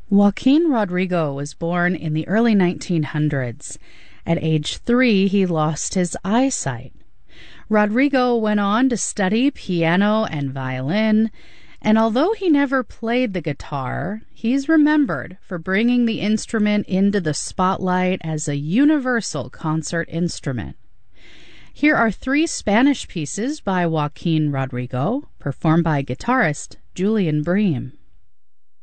Joaquin Rodrigo was born in the early 1900s. At age 3, he lost his eyesight. Rodrigo went on to study piano and violin, and although he never played the guitar, he's remembered for bringing the instrument into the spotlight as a universal concert instrument. Here are 3 Spanish pieces by Joaquin Rodrigo, performed by guitarist Julian Bream.